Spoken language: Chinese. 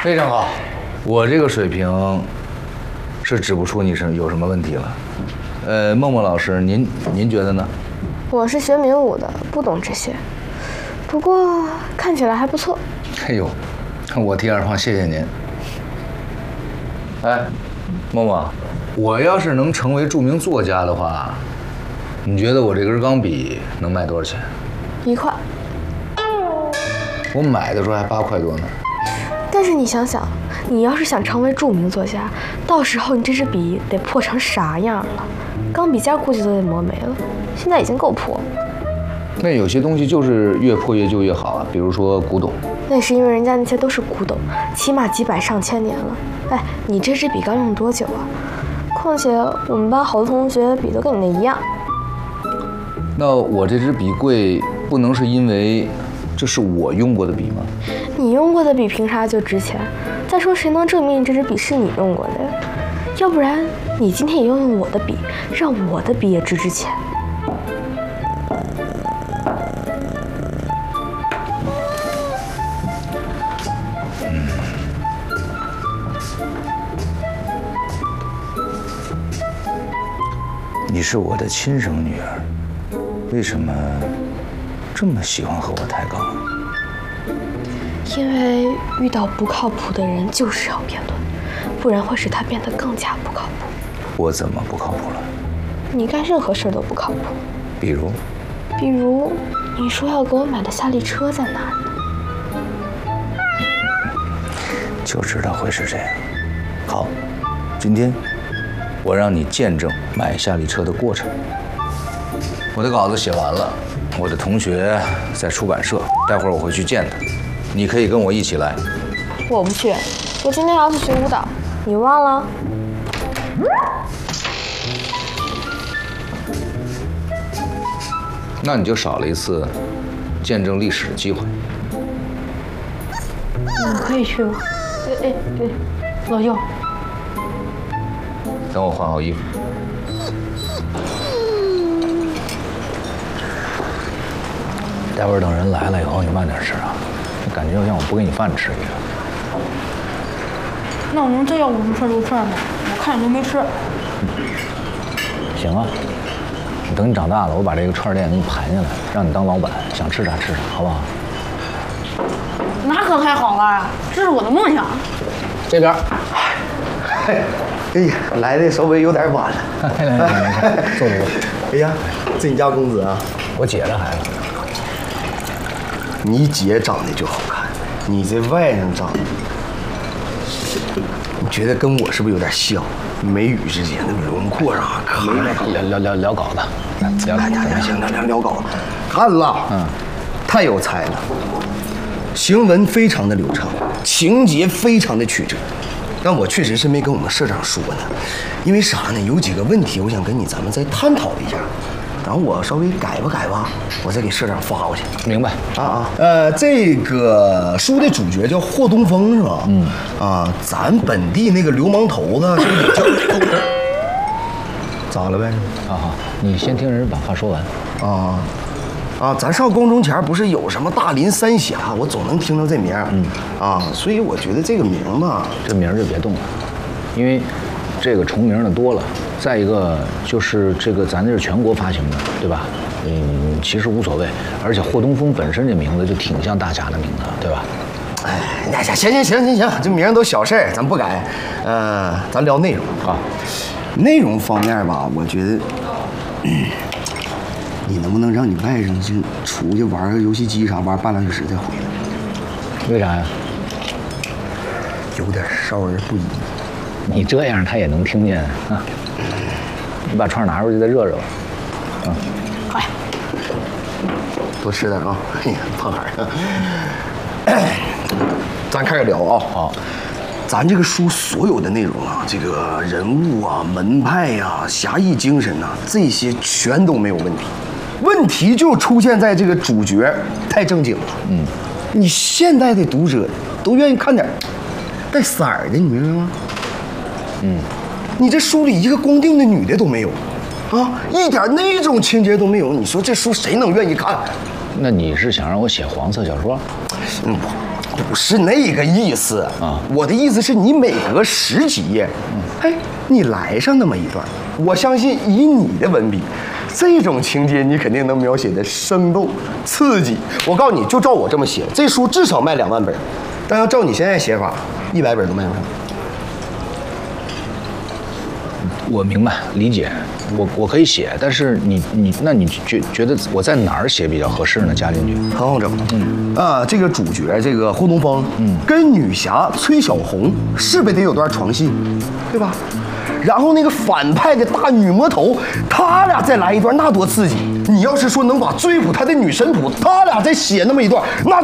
非常好，我这个水平是指不出你是有什么问题了。默默老师，您觉得呢？ 我是学民武的，不懂这些，不过看起来还不错。 哎呦，我替二胖谢谢您。哎，默默，我要是能成为著名作家的话，你觉得我这根钢笔能卖多少钱 ？1块。 我买的时候还8块多呢。 但是你想想，你要是想成为著名作家，到时候你这支笔得破成啥样了？钢笔尖估计都得磨没了，现在已经够破。 那有些东西就是越破越旧越好啊，比如说古董。 那是因为人家那些都是古董，起码几百上千年了。哎，你这支笔刚用多久啊？况且我们班好多同学笔都跟你那一样。 那我这支笔贵，不能是因为这是我用过的笔吗？ 你用过的笔凭啥就值钱？再说谁能证明你这支笔是你用过的呀？要不然你今天也要用我的笔，让我的笔也值钱。 你是我的亲生女儿，为什么这么喜欢和我抬杠？ 因为遇到不靠谱的人就是要辩论，不然会使他变得更加不靠谱。 我怎么不靠谱了？ 你干任何事都不靠谱。 比如你说要给我买的夏利车在哪儿呢？ 就知道会是这样。好，今天我让你见证买夏利车的过程。我的稿子写完了，我的同学在出版社，待会儿我会去见他，你可以跟我一起来。 我不去，我今天要去学舞蹈，你忘了？ 那你就少了一次见证历史的机会。 你可以去吗？哎，老舅。 等我换好衣服。待会儿等人来了以后，你慢点吃啊，感觉好像我不给你饭吃一样。 那我们再要50串肉串吧，我看你都没吃。 行啊，等你长大了，我把这个串店给你盘下来，让你当老板，想吃啥吃啥，好不好？ 那可太好了，这是我的梦想。 这边。 哎呀，来的稍微有点晚了。 来，坐。 哎呀，这你家公子啊？ 我姐的孩子。 你姐长得就好看，你这外甥长得，你觉得跟我是不是有点像？眉宇之间那轮廓啥，看聊稿子， 聊稿子，看了，太有才了，行文非常的流畅，情节非常的曲折。但我确实是没跟我们社长说呢，因为啥呢？有几个问题我想跟咱们再探讨一下，然后我稍微改吧，我再给社长发过去。 明白这个书的主角叫霍东风是吧？咱本地那个流氓头子是不是也叫？咋了呗？ 好，你先听人把话说完。 咱上高中前不是有什么大林三峡，我总能听到这名儿。所以我觉得这个名吧， 这名儿就别动了，因为这个重名的多了。再一个就是这个咱这是全国发行的，对吧？其实无所谓，而且霍东风本身这名字就挺像大侠的名字，对吧？ 哎，行，这名都小事儿，咱不改。咱聊内容啊。内容方面吧，我觉得，你能不能让你外甥就出去玩个游戏机啥，玩半2小时再回来？ 为啥呀？ 有点少儿不宜。 你这样他也能听见啊。你把串拿出去再热热吧。 快， 多吃点啊！哎呀，胖孩儿。咱开始聊啊。 好。 咱这个书所有的内容啊，这个人物啊、门派呀、侠义精神呐，这些全都没有问题。问题就出现在这个主角太正经了。你现代的读者都愿意看点带色儿的，你明白吗？你这书里一个光腚的女的都没有，一点那种情节都没有。你说这书谁能愿意看？ 那你是想让我写黄色小说？ 不是那个意思啊我的意思是你每隔10几页，哎，你来上那么一段，我相信以你的文笔，这种情节你肯定能描写的生动刺激。我告诉你，就照我这么写，这书至少卖2万本，但要照你现在写法，100本都卖不上。 我明白理解，我可以写，但是那你觉得我在哪儿写比较合适呢？加进去很好整。这个主角这个霍东风，跟女侠崔小红是不是得有段床戏，对吧？然后那个反派的大女魔头，他俩再来一段，那多刺激！你要是说能把追捕他的女神捕，他俩再写那么一段，那